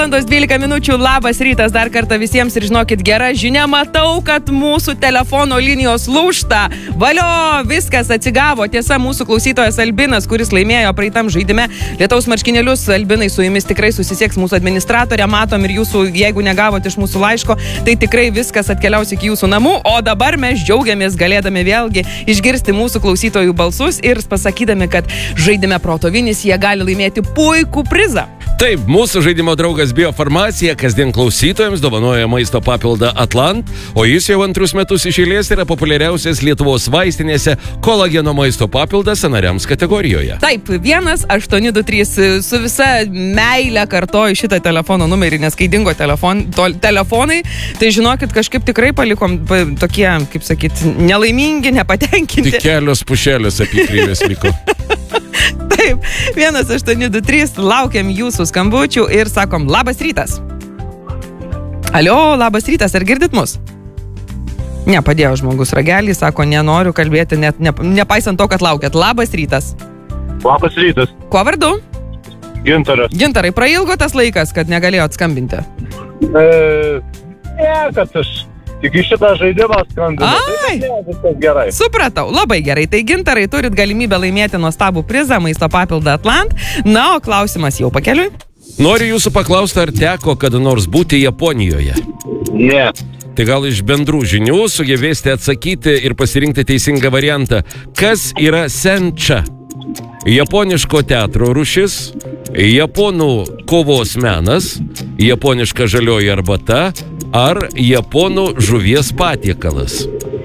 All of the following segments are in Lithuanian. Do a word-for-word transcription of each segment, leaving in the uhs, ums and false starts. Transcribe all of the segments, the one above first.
valandos dvylika minučių, labas rytas dar kartą visiems ir žinokit, gera žinia, matau, kad mūsų telefono linijos lūžta. Valio, viskas atsigavo. Tiesa, mūsų klausytojas Albinas, kuris laimėjo praeitam žaidime Lietaus marškinėlius, Albinai, su jumis tikrai susisieks mūsų administratorė, matom ir jūsų, jeigu negavot iš mūsų laiško, tai tikrai viskas atkeliaus iki jūsų namų, o dabar mes džiaugiamės galėdami vėlgi išgirsti mūsų klausytojų balsus ir pasakydami, kad žaidime Protovinis jie gali laimėti puikų prizą. Taip, mūsų žaidimo draugas Biofarmacija kasdien klausytojams dovanoja maisto papildą Atlant, o jis jau antrus metus iš eilės yra populiariausias Lietuvos vaistinėse kolageno maisto papildas sąnariams kategorijoje. Taip, vienas aštuoni du trys su visa meile kartoju šitą telefono numerį, nes kai dingo telefon, to, telefonai, tai žinokit, kažkaip tikrai palikom tokie, kaip sakyt, nelaimingi, nepatenkinti. Tik kelios pušelės apykryvės liko. Taip, vienas aštuoni du trys, laukiam jūsų skambučių ir sakom labas rytas. Alio, labas rytas, ar girdit mus? Ne, padėjo žmogus ragelį, sako, nenoriu kalbėti, net ne, nepaisant to, kad laukiat. Labas rytas. Labas rytas. Kuo vardu? Gintaras. Gintarai, prailgo tas laikas, kad negalėjot skambinti? E, ne, kad aš tik į šitą žaidimą skambinu. Ai, ne, viskas gerai. Supratau, labai gerai. Tai Gintarai, turit galimybę laimėti nuostabų prizą, maisto papildą Atlant. Na, o klausimas jau pakeliui. Noriu jūsų paklausti, ar teko kada nors būti Japonijoje? Ne. Tai gal iš bendrų žinių sugebėsite atsakyti ir pasirinkti teisingą variantą. Kas yra senča? Japoniško teatro rūšis, japonų kovos menas, japoniška žalioji arbata ar japonų žuvies patiekalas?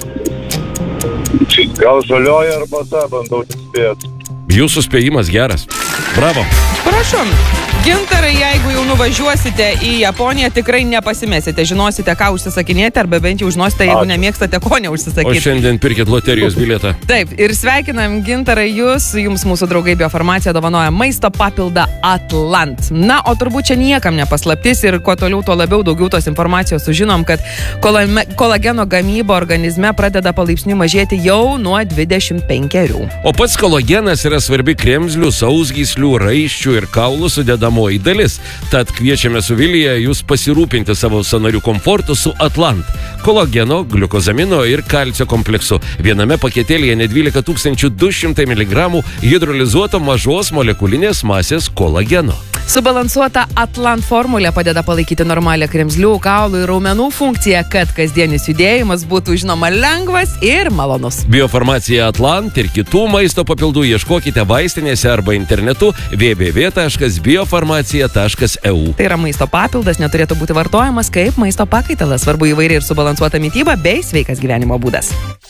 Gal žalioji arbata, bandau spėti. Jūsų spėjimas geras. Bravo. Prašom. Gintarai, jeigu jau nuvažiuosite į Japoniją, tikrai nepasimesite. Žinosite, ką užsisakinėti, arba bent jau žinosite, jeigu nemėgstate, ko neužsisakyti. O šiandien pirkit loterijos bilietą. Taip, ir sveikinam, Gintarai, jūs, jums mūsų draugai Biofarmacija dovanoja maisto papildą Atlant. Na, o turbūt čia niekam nepaslaptis ir kuo toliau, tuo labiau daugiau tos informacijos sužinom, kad kolame, kolageno gamyba organizme pradeda palaipsniui mažėti jau nuo dvidešimt penkerių. O pats kolagenas yra svarbi kremzlių, sausgyslių, raiščių ir kaulų sudedamoji dalis. Tad kviečiame su Vilija jūs pasirūpinti savo sąnarių komfortu su Atlant. Kolageno, gliukozamino ir kalcio kompleksu. Viename paketėlyje net dvylika tūkstančių du šimtai miligramų hidrolizuoto mažos molekulinės masės kolageno. Subalansuota Atlant formulė padeda palaikyti normalią kremzlių, kaulų ir raumenų funkciją, kad kasdienis judėjimas būtų, žinoma, lengvas ir malonus. Biofarmacija Atlant ir kitų maisto papildų ieškokite vaistinėse arba internetu w w w taškas biofarmacija taškas e u. Tai yra maisto papildas, neturėtų būti vartojamas kaip maisto pakaitalas. Svarbu įvairiai ir subalansuota mityba bei sveikas gyvenimo būdas.